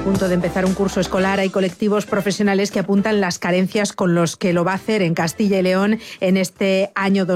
punto de empezar un curso escolar, hay colectivos profesionales que apuntan las carencias con los que lo va a hacer en Castilla y León en este año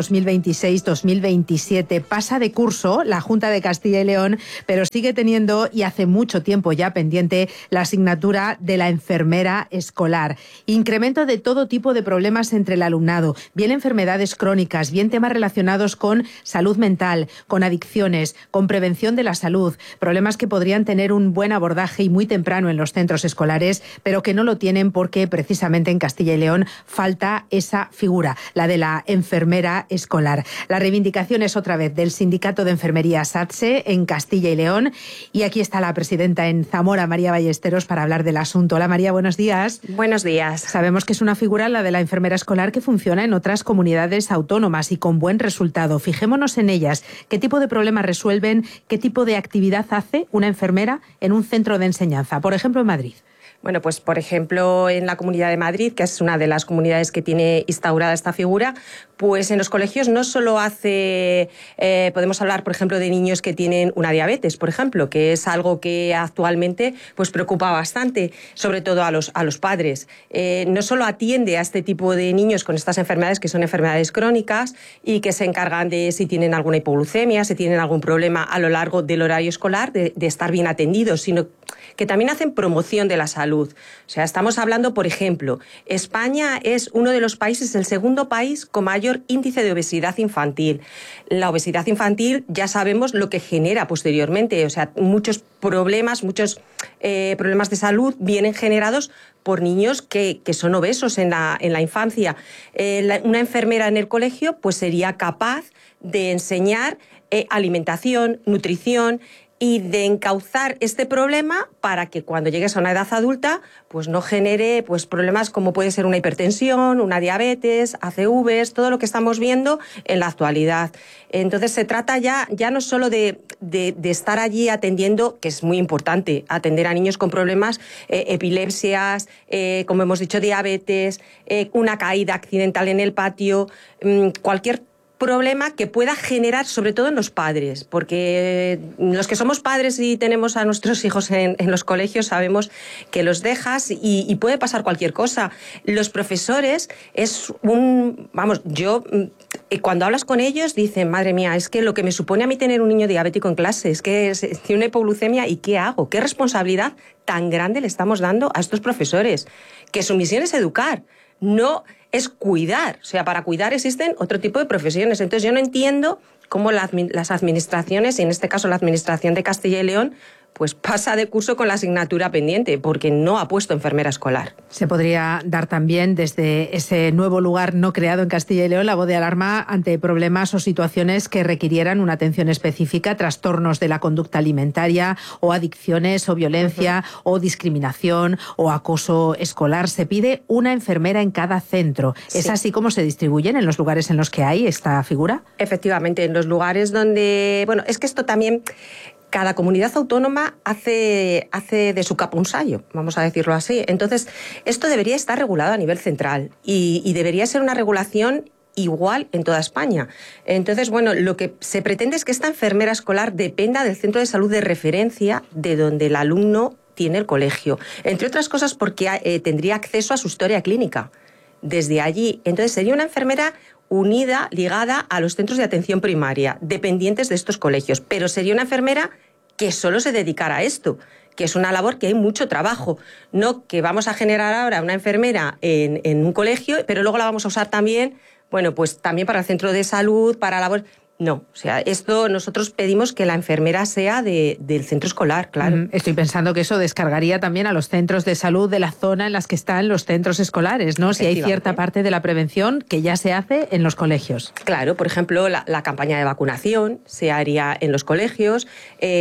2026-2027. Pasa de curso la Junta de Castilla y León, pero sigue teniendo, y hace mucho tiempo ya pendiente, la asignatura de la enfermera escolar. Incremento de todo tipo de problemas entre el alumnado, bien enfermedades crónicas, bien temas relacionados con salud mental, con adicciones, con prevención de la salud, problemas que podrían tener un buen abordaje y muy temprano en los centros escolares, pero que no lo tienen porque precisamente en Castilla y León falta esa figura, la de la enfermera escolar. La reivindicación es otra vez del Sindicato de Enfermería SATSE en Castilla y León, y aquí está la presidenta en Zamora, María Ballesteros, para hablar del asunto. Hola María, buenos días. Buenos días. Sabemos que es una figura, la de la enfermera escolar, que funciona en otras comunidades autónomas y con buen resultado. Fijémonos en ellas. ¿Qué tipo de problemas resuelven? ¿Qué tipo de actividad hace una enfermera en un centro de enseñanza? Por ejemplo, en Madrid. Bueno, pues por ejemplo en la Comunidad de Madrid, que es una de las comunidades que tiene instaurada esta figura, pues en los colegios no solo hace, podemos hablar por ejemplo de niños que tienen una diabetes, por ejemplo, que es algo que actualmente pues preocupa bastante, sobre todo a los padres. No solo atiende a este tipo de niños con estas enfermedades, que son enfermedades crónicas y que se encargan de si tienen alguna hipoglucemia, si tienen algún problema a lo largo del horario escolar, de estar bien atendidos, sino que también hacen promoción de la salud. O sea, estamos hablando, por ejemplo, España es uno de los países, el segundo país con mayor índice de obesidad infantil. La obesidad infantil ya sabemos lo que genera posteriormente, o sea, muchos problemas de salud vienen generados por niños que son obesos en la infancia. Una enfermera en el colegio pues sería capaz de enseñar alimentación, nutrición, y de encauzar este problema para que cuando llegues a una edad adulta pues no genere pues problemas como puede ser una hipertensión, una diabetes, ACVs, todo lo que estamos viendo en la actualidad. Entonces se trata ya no solo de estar allí atendiendo, que es muy importante, atender a niños con problemas, epilepsias, como hemos dicho, diabetes, una caída accidental en el patio, cualquier problema que pueda generar, sobre todo en los padres, porque los que somos padres y tenemos a nuestros hijos en los colegios sabemos que los dejas y puede pasar cualquier cosa. Los profesores cuando hablas con ellos dicen, madre mía, es que lo que me supone a mí tener un niño diabético en clase es que tiene una hipoglucemia, ¿y qué hago? ¿Qué responsabilidad tan grande le estamos dando a estos profesores? Que su misión es educar, no es cuidar. O sea, para cuidar existen otro tipo de profesiones. Entonces yo no entiendo cómo las administraciones, y en este caso la Administración de Castilla y León, pues pasa de curso con la asignatura pendiente, porque no ha puesto enfermera escolar. Se podría dar también desde ese nuevo lugar no creado en Castilla y León la voz de alarma ante problemas o situaciones que requirieran una atención específica, trastornos de la conducta alimentaria o adicciones o violencia o discriminación o acoso escolar. Se pide una enfermera en cada centro. Sí. ¿Es así como se distribuyen en los lugares en los que hay esta figura? Efectivamente, en los lugares donde... Bueno, es que esto también... Cada comunidad autónoma hace de su capa un sayo, vamos a decirlo así. Entonces, esto debería estar regulado a nivel central y debería ser una regulación igual en toda España. Entonces, bueno, lo que se pretende es que esta enfermera escolar dependa del centro de salud de referencia de donde el alumno tiene el colegio. Entre otras cosas porque tendría acceso a su historia clínica desde allí. Entonces, sería una enfermera unida, ligada a los centros de atención primaria, dependientes de estos colegios, pero sería una enfermera que solo se dedicara a esto, que es una labor que hay mucho trabajo, no que vamos a generar ahora una enfermera en un colegio, pero luego la vamos a usar también, bueno, pues también para el centro de salud, para labor... No, o sea, esto nosotros pedimos que la enfermera sea del centro escolar, claro. Estoy pensando que eso descargaría también a los centros de salud de la zona en las que están los centros escolares, ¿no? Si hay cierta parte de la prevención que ya se hace en los colegios. Claro, por ejemplo, la campaña de vacunación se haría en los colegios,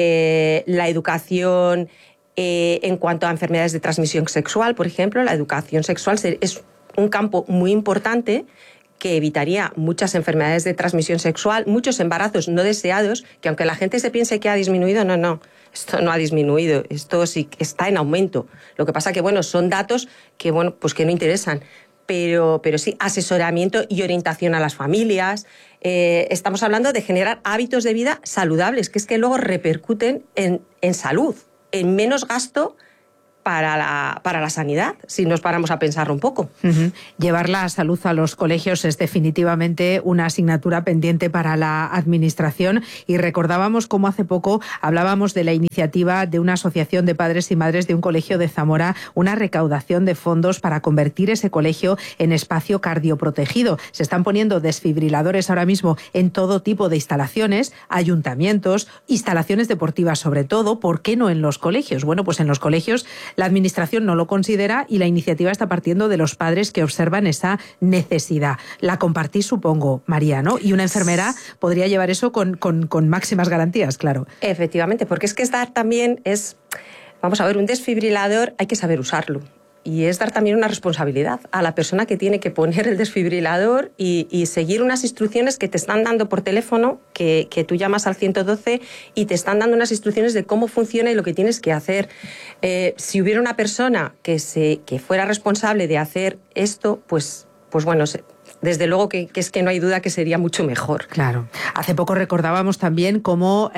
la educación en cuanto a enfermedades de transmisión sexual, por ejemplo, la educación sexual es un campo muy importante que evitaría muchas enfermedades de transmisión sexual, muchos embarazos no deseados, que aunque la gente se piense que ha disminuido, no, esto no ha disminuido, esto sí está en aumento. Lo que pasa que, bueno, son datos que, bueno, pues que no interesan, pero sí, asesoramiento y orientación a las familias. Estamos hablando de generar hábitos de vida saludables, que es que luego repercuten en salud, en menos gasto para la sanidad, si nos paramos a pensarlo un poco. Llevar la salud a los colegios es definitivamente una asignatura pendiente para la Administración, y recordábamos cómo hace poco hablábamos de la iniciativa de una asociación de padres y madres de un colegio de Zamora, una recaudación de fondos para convertir ese colegio en espacio cardioprotegido. Se están poniendo desfibriladores ahora mismo en todo tipo de instalaciones, ayuntamientos, instalaciones deportivas sobre todo. ¿Por qué no en los colegios? Bueno, pues en los colegios la Administración no lo considera y la iniciativa está partiendo de los padres que observan esa necesidad. La compartís, supongo, María, ¿no? Y una enfermera podría llevar eso con máximas garantías, claro. Efectivamente, porque es que vamos a ver, un desfibrilador hay que saber usarlo. Y es dar también una responsabilidad a la persona que tiene que poner el desfibrilador y seguir unas instrucciones que te están dando por teléfono, que tú llamas al 112 y te están dando unas instrucciones de cómo funciona y lo que tienes que hacer. Si hubiera una persona que fuera responsable de hacer esto, pues bueno, desde luego que es que no hay duda que sería mucho mejor. Claro. Hace poco recordábamos también cómo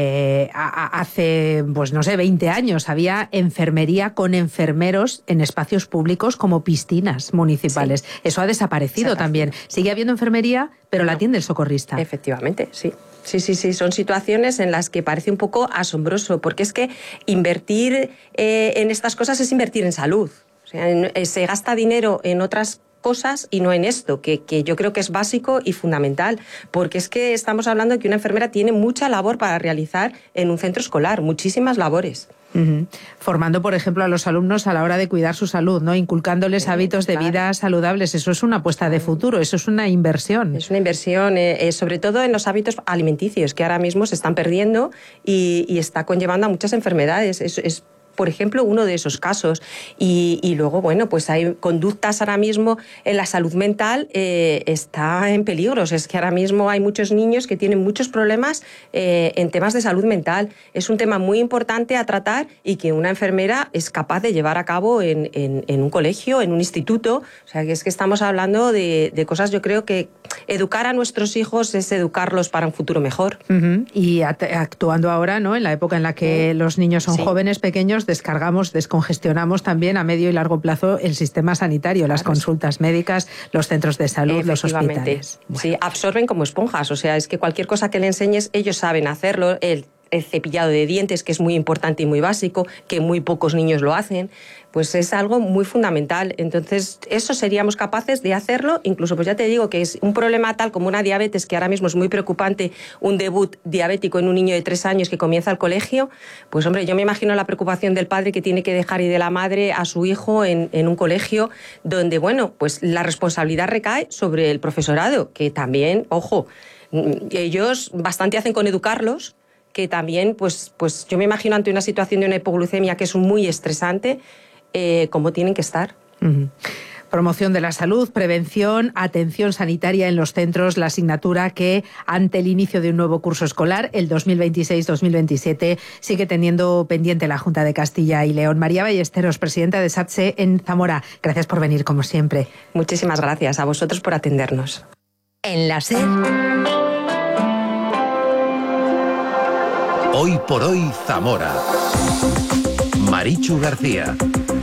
hace, pues no sé, 20 años había enfermería con enfermeros en espacios públicos como piscinas municipales. Sí. Eso ha desaparecido también. Sigue habiendo enfermería, pero la atiende el socorrista. Efectivamente, sí. Sí, son situaciones en las que parece un poco asombroso, porque es que invertir en estas cosas es invertir en salud. O sea, se gasta dinero en otras cosas y no en esto, que yo creo que es básico y fundamental, porque es que estamos hablando de que una enfermera tiene mucha labor para realizar en un centro escolar, muchísimas labores. Formando, por ejemplo, a los alumnos a la hora de cuidar su salud, ¿no? Inculcándoles hábitos de vida saludables. Eso es una apuesta de futuro, eso es una inversión. Es una inversión, sobre todo en los hábitos alimenticios, que ahora mismo se están perdiendo y está conllevando a muchas enfermedades. Es por ejemplo, uno de esos casos. Y luego, bueno, pues hay conductas ahora mismo en la salud mental, está en peligro. Es que ahora mismo hay muchos niños que tienen muchos problemas en temas de salud mental. Es un tema muy importante a tratar y que una enfermera es capaz de llevar a cabo en un colegio, en un instituto. O sea, que es que estamos hablando de cosas, yo creo que educar a nuestros hijos es educarlos para un futuro mejor. Y actuando ahora, ¿no? En la época en la que los niños son jóvenes, pequeños, descongestionamos también a medio y largo plazo el sistema sanitario, las consultas médicas, los centros de salud, los hospitales. Bueno. Sí, absorben como esponjas, o sea, es que cualquier cosa que le enseñes, ellos saben hacerlo. El cepillado de dientes, que es muy importante y muy básico, que muy pocos niños lo hacen, pues es algo muy fundamental. Entonces, eso seríamos capaces de hacerlo, incluso, pues ya te digo, que es un problema tal como una diabetes, que ahora mismo es muy preocupante, un debut diabético en un niño de 3 años que comienza el colegio, pues hombre, yo me imagino la preocupación del padre que tiene que dejar y de la madre a su hijo en un colegio donde, bueno, pues la responsabilidad recae sobre el profesorado, que también, ojo, ellos bastante hacen con educarlos, que también, pues yo me imagino ante una situación de una hipoglucemia que es muy estresante, cómo tienen que estar. Promoción de la salud, prevención, atención sanitaria en los centros, la asignatura que ante el inicio de un nuevo curso escolar, el 2026-2027, sigue teniendo pendiente la Junta de Castilla y León. María Ballesteros, presidenta de SATSE en Zamora, gracias por venir como siempre. Muchísimas gracias a vosotros por atendernos. En la SER. Hoy por hoy Zamora. Marichu García.